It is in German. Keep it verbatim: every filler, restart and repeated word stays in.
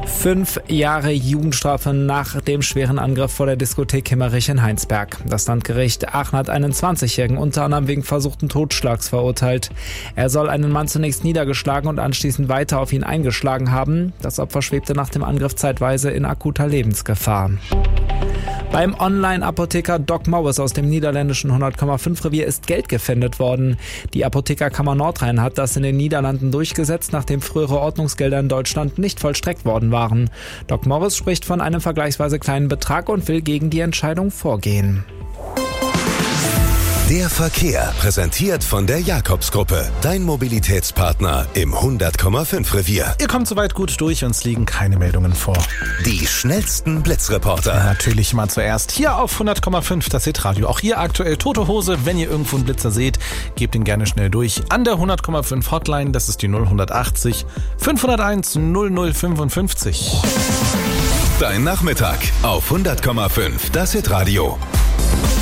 Fünf Jahre Jugendstrafe nach dem schweren Angriff vor der Diskothek Himmerich in Heinsberg. Das Landgericht Aachen hat einen zwanzigjährigen unter anderem wegen versuchten Totschlags verurteilt. Er soll einen Mann zunächst niedergeschlagen und anschließend weiter auf ihn eingeschlagen haben. Das Opfer schwebte nach dem Angriff zeitweise in akuter Lebensgefahr. Beim Online-Apotheker Doc Morris aus dem niederländischen hundert Komma fünf Revier ist Geld gefändet worden. Die Apothekerkammer Nordrhein hat das in den Niederlanden durchgesetzt, nachdem frühere Ordnungsgelder in Deutschland nicht vollstreckt worden waren. Doc Morris spricht von einem vergleichsweise kleinen Betrag und will gegen die Entscheidung vorgehen. Der Verkehr, präsentiert von der Jakobs-Gruppe, dein Mobilitätspartner im hundert Komma fünf Revier. Ihr kommt soweit gut durch, uns liegen keine Meldungen vor. Die schnellsten Blitzreporter. Ja, natürlich mal zuerst hier auf hundert Komma fünf, das Hitradio. Auch hier aktuell tote Hose. Wenn ihr irgendwo einen Blitzer seht, gebt ihn gerne schnell durch. An der hundert Komma fünf Hotline, das ist die null achtzig fünfhunderteins null null fünfundfünfzig. Dein Nachmittag auf hundert Komma fünf, das Hitradio.